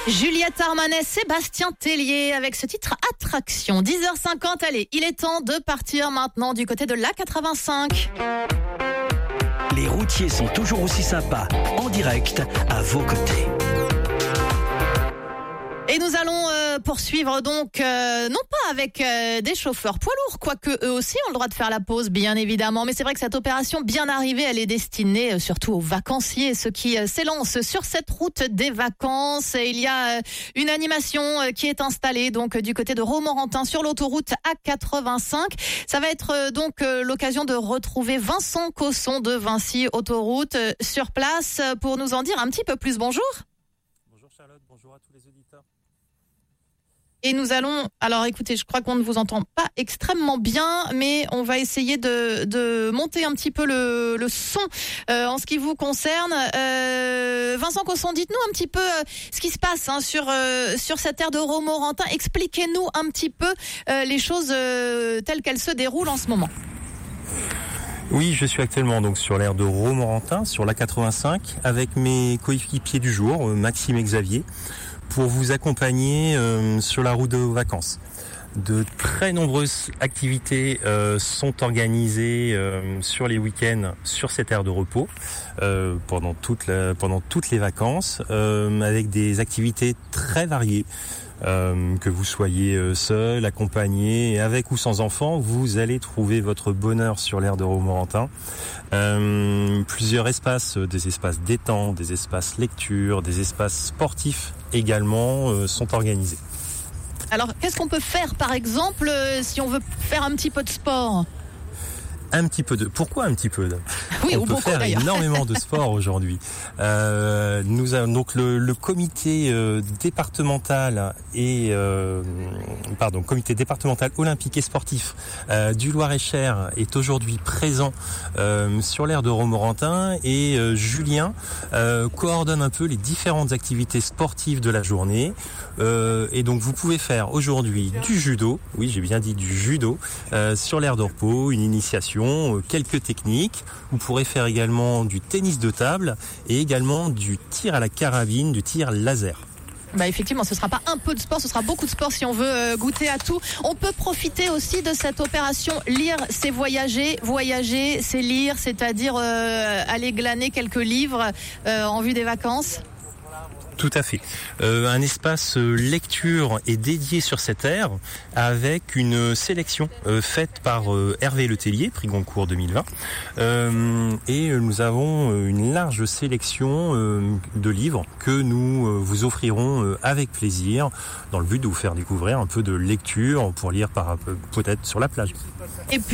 Juliette Armanet, Sébastien Tellier avec ce titre Attraction. 10h50, allez, il est temps de partir maintenant du côté de l'A85. Les routiers sont toujours aussi sympas, en direct, à vos côtés. Et nous allons poursuivre donc, non pas avec des chauffeurs poids lourds, quoique eux aussi ont le droit de faire la pause, bien évidemment. Mais c'est vrai que cette opération bien arrivée, elle est destinée surtout aux vacanciers, ceux qui s'élancent sur cette route des vacances. Et il y a une animation qui est installée donc du côté de Romorantin sur l'autoroute A85. Ça va être donc l'occasion de retrouver Vincent Cosson de Vinci Autoroute sur place pour nous en dire un petit peu plus. Bonjour. Bonjour Charlotte, bonjour à tous les auditeurs. Et nous allons, alors écoutez, je crois qu'on ne vous entend pas extrêmement bien, mais on va essayer de monter un petit peu le son en ce qui vous concerne. Vincent Cosson, dites-nous un petit peu ce qui se passe sur cette aire de Romorantin. Expliquez-nous un petit peu les choses telles qu'elles se déroulent en ce moment. Oui, je suis actuellement donc sur l'aire de Romorantin, sur l'A85, avec mes coéquipiers du jour, Maxime et Xavier, pour vous accompagner sur la route de vos vacances. De très nombreuses activités sont organisées sur les week-ends sur cette aire de repos pendant toutes les vacances, avec des activités très variées. Que vous soyez seul, accompagné, avec ou sans enfant, vous allez trouver votre bonheur sur l'aire de Romorantin. Plusieurs espaces, des espaces détente, des espaces lecture, des espaces sportifs également sont organisés. Alors, qu'est-ce qu'on peut faire, par exemple, si on veut faire un petit peu de sport ? Pourquoi un petit peu de? Oui, on peut faire énormément de sport aujourd'hui. Nous avons donc le comité départemental comité départemental olympique et sportif du Loir-et-Cher est aujourd'hui présent sur l'aire de Romorantin et Julien coordonne un peu les différentes activités sportives de la journée. Et donc vous pouvez faire aujourd'hui du judo, oui j'ai bien dit du judo, sur l'aire de repos, une initiation, quelques techniques. Vous pourrez faire également du tennis de table et également du tir à la carabine, du tir laser. Bah effectivement, ce sera pas un peu de sport, ce sera beaucoup de sport si on veut goûter à tout. On peut profiter aussi de cette opération Lire, c'est voyager. Voyager, c'est lire, c'est-à-dire aller glaner quelques livres en vue des vacances. Tout à fait. Un espace lecture est dédié sur cette aire avec une sélection faite par Hervé Le Tellier, prix Goncourt 2020. Et nous avons une large sélection de livres que nous vous offrirons avec plaisir dans le but de vous faire découvrir un peu de lecture pour lire peut-être sur la plage. Et puis